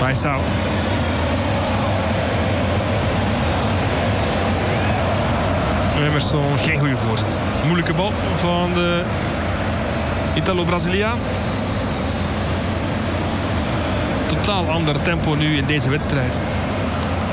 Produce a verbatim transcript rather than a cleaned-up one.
Paisao. Emerson, geen goede voorzet. Moeilijke bal van de Italo-Braziliaan. Totaal ander tempo nu in deze wedstrijd.